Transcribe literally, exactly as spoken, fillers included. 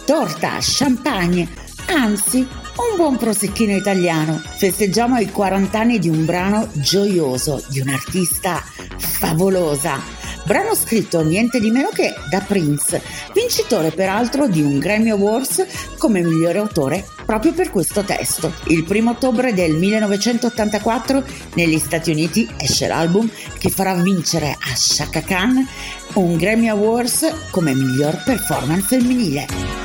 torta, champagne, anzi un buon prosecchino italiano. Festeggiamo i quaranta anni di un brano gioioso, di un'artista favolosa. Brano scritto niente di meno che da Prince, vincitore peraltro di un Grammy Awards come migliore autore proprio per questo testo. Il primo ottobre del millenovecentottantaquattro negli Stati Uniti esce l'album che farà vincere a Chaka Khan un Grammy Awards come miglior performance femminile.